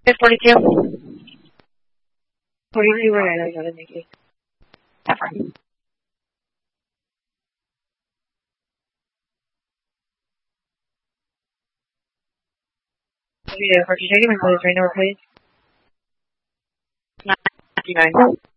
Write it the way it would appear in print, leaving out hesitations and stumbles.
42. 42, right? I got it, Nikki. Never. For you, take him and please, right number, please. 99.